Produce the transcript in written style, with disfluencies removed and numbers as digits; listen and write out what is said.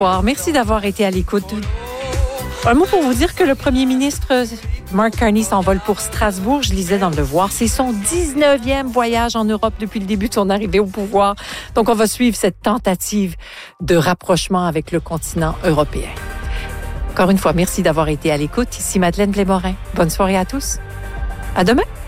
Merci d'avoir été à l'écoute. Un mot pour vous dire que le premier ministre Mark Carney s'envole pour Strasbourg. Je lisais dans Le Devoir. C'est son 19e voyage en Europe depuis le début de son arrivée au pouvoir. Donc, on va suivre cette tentative de rapprochement avec le continent européen. Encore une fois, merci d'avoir été à l'écoute. Ici Madeleine Blais-Morin. Bonne soirée à tous. À demain.